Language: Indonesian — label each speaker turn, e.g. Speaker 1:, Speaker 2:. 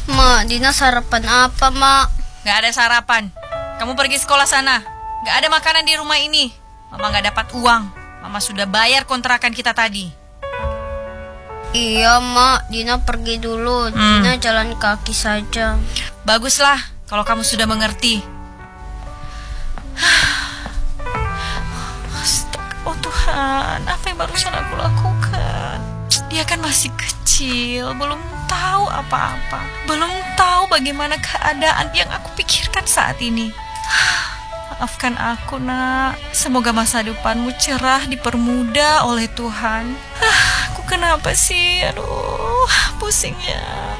Speaker 1: Mak, Dina sarapan apa, Mak?
Speaker 2: Gak ada sarapan. Kamu pergi sekolah sana. Gak ada makanan di rumah ini. Mama gak dapat uang. Mama sudah bayar kontrakan kita tadi.
Speaker 1: Iya, Mak. Dina pergi dulu. Dina jalan kaki saja.
Speaker 2: Baguslah kalau kamu sudah mengerti. Oh Tuhan, apa yang barusan aku lakukan? Dia kan masih kecil, belum tahu apa-apa, belum tahu bagaimana keadaan yang aku pikirkan saat ini. Maafkan aku, nak. Semoga masa depanmu cerah, dipermudah oleh Tuhan. Aku kenapa sih? Aduh, pusingnya.